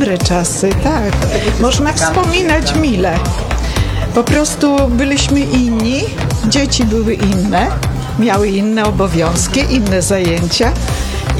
dobre czasy, tak. Można wspominać mile. Po prostu byliśmy inni, dzieci były inne, miały inne obowiązki, inne zajęcia.